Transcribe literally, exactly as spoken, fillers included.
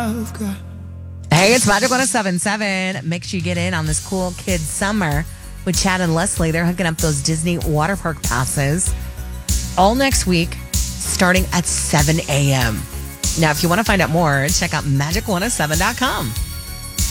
I've got. Hey, it's Magic one oh seven point seven. Make sure you get in on this cool kids summer with Chad and Leslie. They're hooking up those Disney water park passes all next week, starting at seven a.m. Now, if you want to find out more, check out magic one oh seven dot com.